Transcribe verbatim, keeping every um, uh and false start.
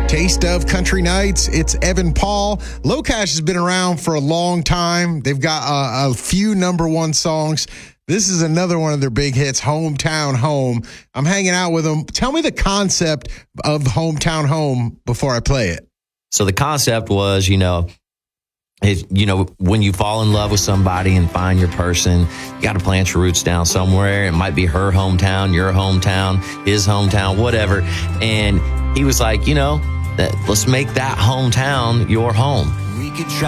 Taste of Country Nights. It's Evan Paul. Locash has been around for a long time. They've got a, a few number one songs. This is another one of their big hits, Hometown Home. I'm hanging out with them. Tell me the concept of Hometown Home before I play it. So the concept was, you know, it, you know, when you fall in love with somebody and find your person, you got to plant your roots down somewhere. It might be her hometown, your hometown, his hometown, whatever. And he was like, you know, that let's make that hometown your home. We could try